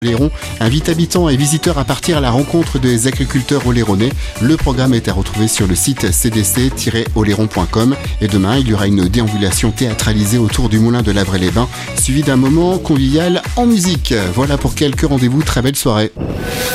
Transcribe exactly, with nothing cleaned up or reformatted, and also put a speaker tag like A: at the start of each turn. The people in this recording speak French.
A: Oléron invite habitants et visiteurs à partir à la rencontre des agriculteurs oléronnais. Le programme est à retrouver sur le site c d c tiret oléron point com et demain il y aura une déambulation théâtralisée autour du moulin de Lavray-les-Bains suivi d'un moment convivial en musique. Voilà pour quelques rendez-vous, très belle soirée.